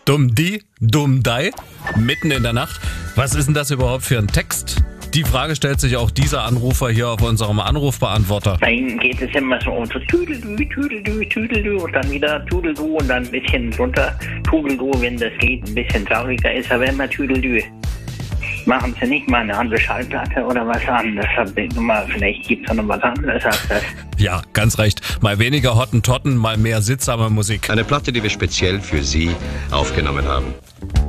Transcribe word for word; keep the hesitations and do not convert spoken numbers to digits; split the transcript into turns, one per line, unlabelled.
Dumm die, dumm dei, mitten in der Nacht. Was ist denn das überhaupt für ein Text? Die Frage stellt sich auch dieser Anrufer hier auf unserem Anrufbeantworter.
Bei ihm geht es immer so um so Tüdelü, Tüdelü, Tüdelü und dann wieder Tudelü und dann ein bisschen runter Tudelü, wenn das Lied ein bisschen trauriger ist, aber immer Tüdelü. Machen Sie nicht mal eine andere Schallplatte oder was anderes? Vielleicht gibt es noch was anderes als das.
Ja, ganz recht. Mal weniger Hottentotten, mal mehr sittsame Musik.
Eine Platte, die wir speziell für Sie aufgenommen haben.